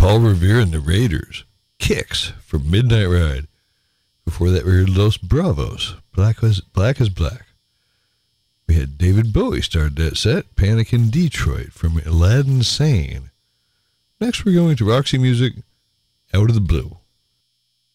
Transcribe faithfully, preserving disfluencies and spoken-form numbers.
Paul Revere and the Raiders, Kicks from Midnight Ride. Before that, we heard Los Bravos, Black as, Black as Black. We had David Bowie start that set, Panic in Detroit from Aladdin Sane. Next, we're going to Roxy Music, Out of the Blue.